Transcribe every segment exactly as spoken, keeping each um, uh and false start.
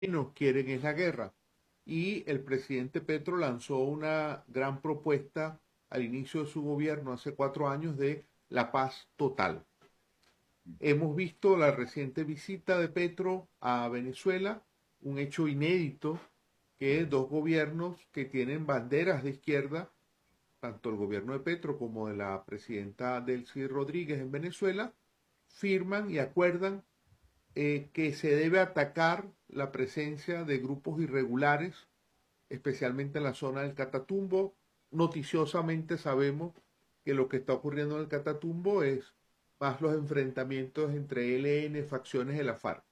menos quieren es la guerra. Y el presidente Petro lanzó una gran propuesta al inicio de su gobierno hace cuatro años de la paz total. Hemos visto la reciente visita de Petro a Venezuela, un hecho inédito que dos gobiernos que tienen banderas de izquierda, tanto el gobierno de Petro como de la presidenta Delcy Rodríguez en Venezuela, firman y acuerdan eh, que se debe atacar la presencia de grupos irregulares, especialmente en la zona del Catatumbo. Noticiosamente sabemos que lo que está ocurriendo en el Catatumbo es más los enfrentamientos entre E L N, facciones de la FARC.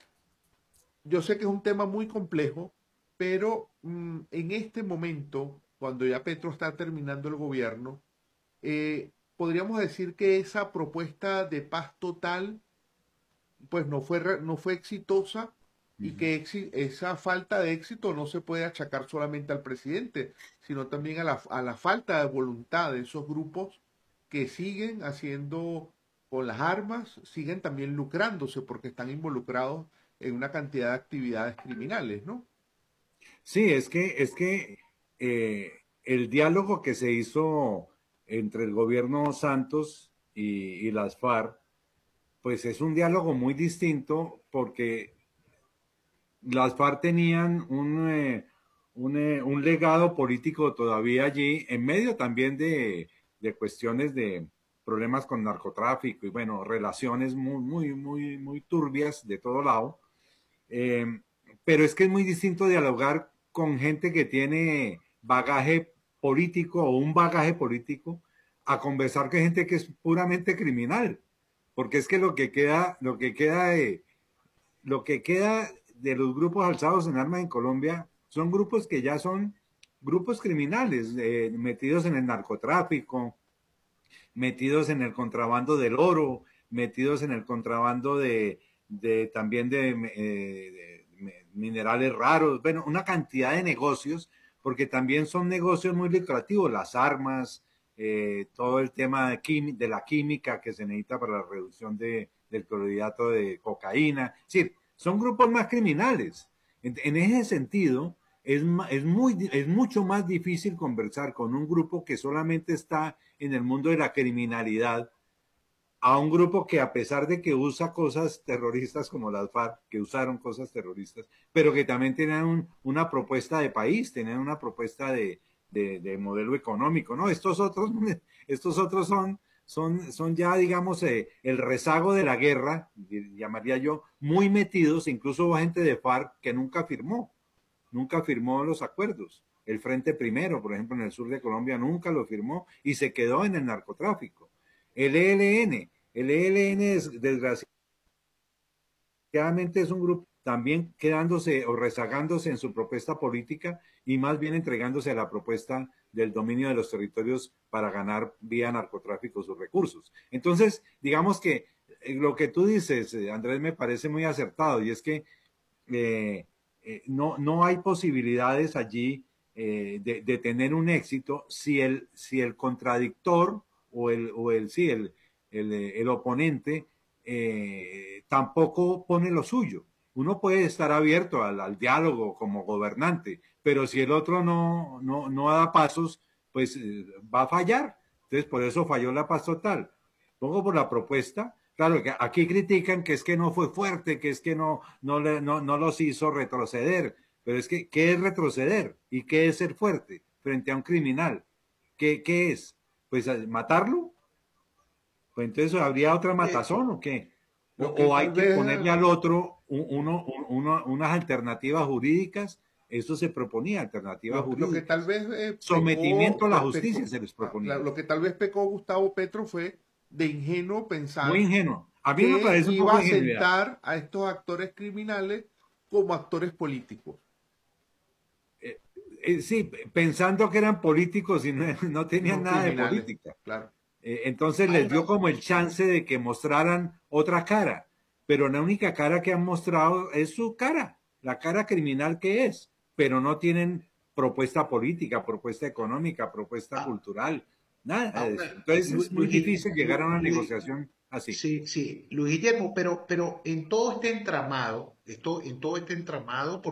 Yo sé que es un tema muy complejo, pero mmm, en este momento, cuando ya Petro está terminando el gobierno, eh, podríamos decir que esa propuesta de paz total pues no fue, no fue exitosa y Ujú. que exi esa falta de éxito no se puede achacar solamente al presidente, sino también a la, a la falta de voluntad de esos grupos que siguen haciendo con las armas, siguen también lucrándose porque están involucrados en una cantidad de actividades criminales, ¿no? Sí, es que, es que eh, el diálogo que se hizo entre el gobierno Santos y, y las FARC, pues es un diálogo muy distinto porque las FARC tenían un, eh, un, eh, un legado político todavía allí, en medio también de, de cuestiones de problemas con narcotráfico y bueno, relaciones muy, muy, muy, muy turbias de todo lado. Eh, pero es que es muy distinto dialogar con gente que tiene bagaje político o un bagaje político a conversar con gente que es puramente criminal. Porque es que lo que queda, lo que queda de, lo que queda de los grupos alzados en armas en Colombia son grupos que ya son grupos criminales, eh, metidos en el narcotráfico, metidos en el contrabando del oro, metidos en el contrabando de, de también de, eh, de, minerales raros, bueno, una cantidad de negocios, porque también son negocios muy lucrativos, las armas, eh, todo el tema de, de, la química que se necesita para la reducción de, del clorhidrato de cocaína, es decir, son grupos más criminales. En, en ese sentido, es, es, muy, es mucho más difícil conversar con un grupo que solamente está en el mundo de la criminalidad a un grupo que a pesar de que usa cosas terroristas como las FARC, que usaron cosas terroristas, pero que también tenían un, una propuesta de país, tenían una propuesta de, de, de, modelo económico, ¿no? Estos otros, estos otros son, son, son ya, digamos, eh, el rezago de la guerra, llamaría yo, muy metidos, incluso hubo gente de FARC que nunca firmó, nunca firmó los acuerdos. El Frente Primero, por ejemplo, en el sur de Colombia, nunca lo firmó y se quedó en el narcotráfico. El E L N, el E L N es, desgraciadamente es un grupo también quedándose o rezagándose en su propuesta política y más bien entregándose a la propuesta del dominio de los territorios para ganar vía narcotráfico sus recursos. Entonces, digamos que lo que tú dices, Andrés, me parece muy acertado y es que eh, eh, no, no hay posibilidades allí eh, de, de, tener un éxito si el, si el contradictor o el, o el, sí, el, el, el oponente eh, tampoco pone lo suyo. Uno puede estar abierto al, al, diálogo como gobernante, pero si el otro no, no, no da pasos, pues eh, va a fallar. Entonces, por eso falló la paz total. Pongo por la propuesta. Claro, que aquí critican que es que no fue fuerte, que es que no, no, le, no, no los hizo retroceder. Pero es que, ¿qué es retroceder? ¿Y qué es ser fuerte frente a un criminal? ¿Qué, qué es? Pues matarlo. Pues entonces habría otra Eh, matazón o qué? O, lo que o hay tal que ponerle vez, al otro uno, uno, unas alternativas jurídicas. Eso se proponía, alternativas lo, lo que tal jurídicas. vez eh, Sometimiento pecó, a la pe- justicia pecó se les ah, proponía. lo que tal vez pecó Gustavo Petro fue de ingenuo Muy pensar ingenuo. A mí me que parece un iba poco a de ingenuidad. sentar a estos actores criminales como actores políticos. eh, eh, sí, pensando que eran políticos y no, no tenían No nada de criminales, política. claro. Eh, entonces Hay les una, dio como el chance de que mostraran otra cara, pero la única cara que han mostrado es su cara, la cara criminal que es, pero no tienen propuesta política, propuesta económica, propuesta cultural, nada de eso. ahora, Entonces Lu- es muy Luigi, difícil llegar a Lu- una Luis, negociación así. Sí, sí, Luis Guillermo, pero, pero en todo este entramado, esto, en todo este entramado,